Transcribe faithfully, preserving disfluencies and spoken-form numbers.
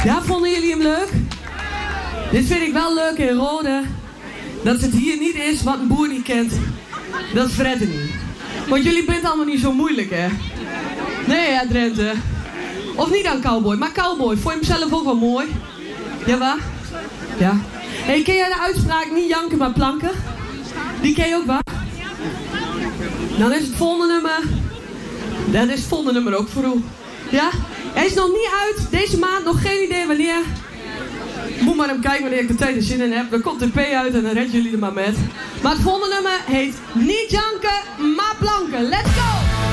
Ja, vonden jullie hem leuk? Dit vind ik wel leuk in Rode. Dat het hier niet is wat een boer niet kent. Dat is Fredden niet. Want jullie bent allemaal niet zo moeilijk, hè? Nee, hè, Drenthe? Of niet dan Cowboy? Maar Cowboy, vond je hem zelf ook wel mooi? Ja, waar? Ja. Hé, hey, ken jij de uitspraak niet janken, maar planken? Die ken je ook, waar? Dan is het volgende nummer... Dan is het volgende nummer ook voor u. Ja? Hij is nog niet uit. Deze maand, nog geen idee wanneer. Moet maar hem kijken wanneer ik de tijd en zin in heb. Dan komt de P uit en dan redden jullie er maar met. Maar het volgende nummer heet Niet janken, maar planken. Let's go!